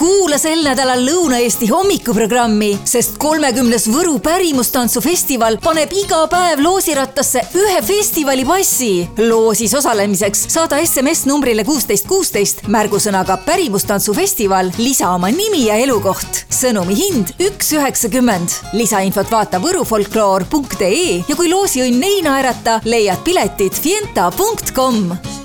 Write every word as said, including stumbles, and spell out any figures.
Kuula sel nädalal Lõuna-Eesti hommikuprogrammi, sest kolmekümnes Võru pärimustantsufestival paneb iga päev loosirattasse ühe festivali passi. Loosis osalemiseks saada S M S numbrile kuusteist kuusteist märgusõnaga pärimustantsufestival, lisa oma nimi ja elukoht. Sõnumi hind üks üheksakümmend. Lisainfot vaata võrufolkloor punkt ee ja kui loosiõnn ei naerata, leiad piletid fienta punkt com.